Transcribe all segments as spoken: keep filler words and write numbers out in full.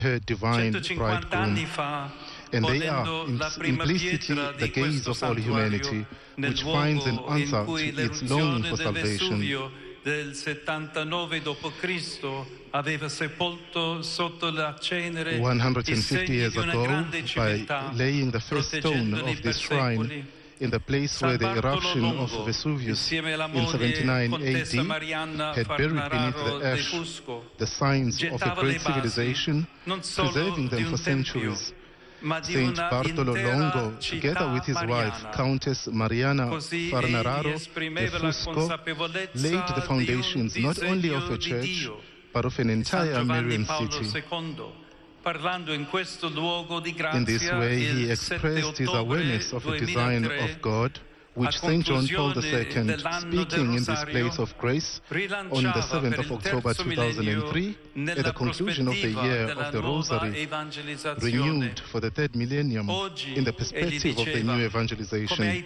her divine bridegroom. And they are implicitly the gaze of all humanity, which finds an answer to its longing for salvation. Del settantanove dopo Cristo aveva sepolto sotto la cenere one hundred fifty years ago, by laying the first stone of this shrine in the place where the eruption of Vesuvius in seventy-nine A D had buried beneath the ash the signs of a great civilization, preserving them for centuries. Saint Bartolo Longo, together with his wife, Countess Mariana Farnararo de Fusco, laid the foundations not only of a church, but of an entire Marian city. In this way, he expressed his awareness of the design of God, which Saint John Paul the Second, speaking in this place of grace on the seventh of October two thousand three, at the conclusion of the year of the Rosary, renewed for the third millennium in the perspective of the new evangelization.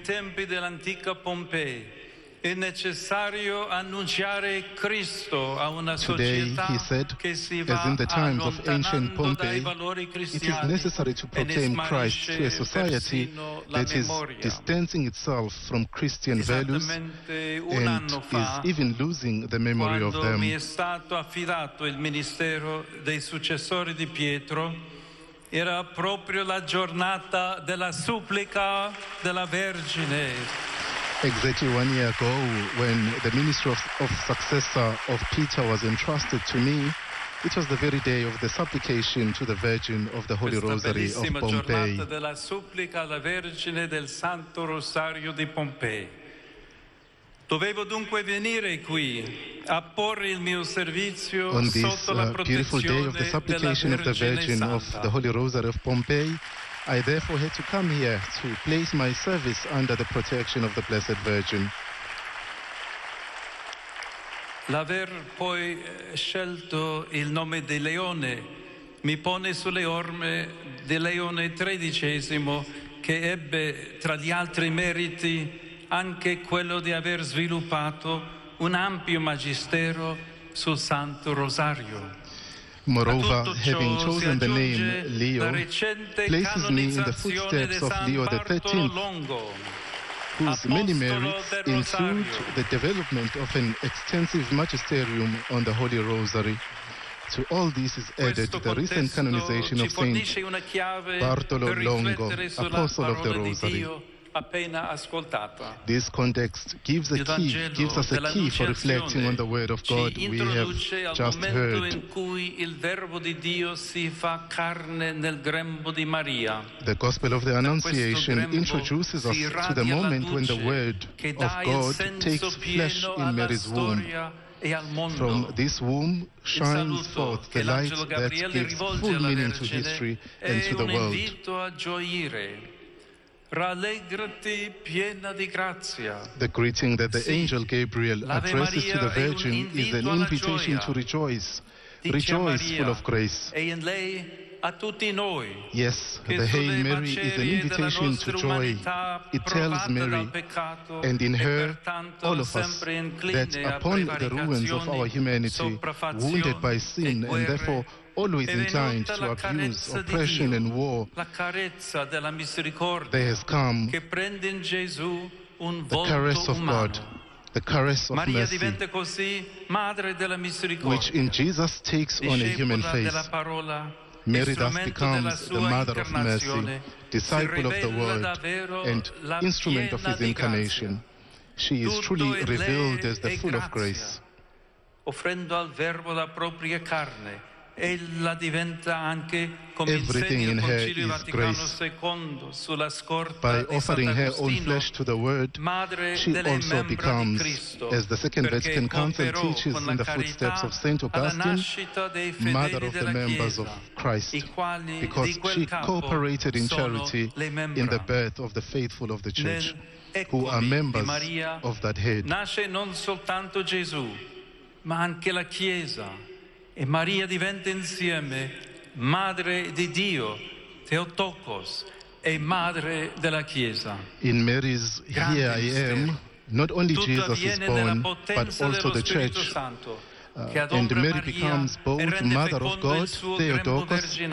Today, he said, as in the times of ancient Pompeii, it is necessary to proclaim Christ to a society that is distancing itself from Christian values and is even losing the memory of them. Mi è stato affidato il ministero dei successori di Pietro, era proprio la giornata della supplica della Vergine. Exactly one year ago, when the ministry of, of successor of Peter was entrusted to me, it was the very day of the supplication to the Virgin of the Holy Rosary of Pompeii. Della supplica alla Vergine del Santo Rosario di Pompei. Dovevo dunque venire qui a porre il mio servizio on this sotto la uh, beautiful day of the supplication of the Virgin of the Holy Rosary of Pompeii. I therefore had to come here to place my service under the protection of the Blessed Virgin. L'aver poi scelto il nome di Leone mi pone sulle orme di Leone tredicesimo, che ebbe tra gli altri meriti anche quello di aver sviluppato un ampio magistero sul Santo Rosario. Moreover, having chosen the name Leo, places me in the footsteps of Leo the thirteenth, whose many merits include the development of an extensive magisterium on the Holy Rosary. To all this is added the recent canonization of Saint Bartolo Longo, Apostle of the Rosary. This context gives a key, gives us a key for reflecting on the Word of God we have just heard. The Gospel of the Annunciation introduces us to the moment when the Word of God takes flesh in Mary's womb. From this womb shines forth the light that gives full meaning to history and to the world. Rallegrati piena di grazia. The greeting that the angel Gabriel addresses to the Virgin is an invitation to rejoice. Rejoice, full of grace. Yes, the Hail Mary is an invitation to joy. It tells Mary, and in her, all of us, that upon the ruins of our humanity, wounded by sin and therefore always inclined to abuse, oppression and war, there has come the caress of God, the caress of mercy, which in Jesus takes on a human face. Mary thus becomes the mother of mercy, disciple of the Word, and instrument of His incarnation. She is truly revealed as the full of grace. Everything in her is grace. By offering her own flesh to the Word, she also becomes, as the Second Vatican Council teaches in the footsteps of Saint Augustine, mother of the members of Christ, because she cooperated in charity in the birth of the faithful of the Church, who are members of that head. Nasce non soltanto Gesù, ma anche la Chiesa. E Maria diventa insieme Madre di Dio, Theotokos, e Madre della Chiesa. In Mary's Here I Am, not only Jesus is born, but also the Church. Uh, and Mary becomes both Mother of God, Theotokos,